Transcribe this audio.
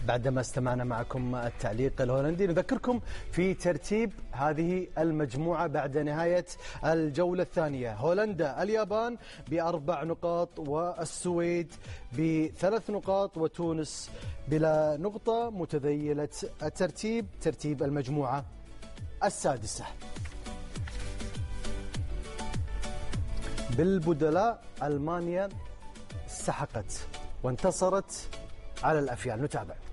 بعدما استمعنا معكم التعليق الهولندي. نذكركم في ترتيب هذه المجموعة بعد نهاية الجولة الثانية: هولندا اليابان ب4 نقاط، والسويد ب3 نقاط، وتونس بلا نقطة. متذيلة الترتيب ترتيب المجموعة السادسة. بالبدلاء ألمانيا سحقت وانتصرت على الأفيال. نتابع.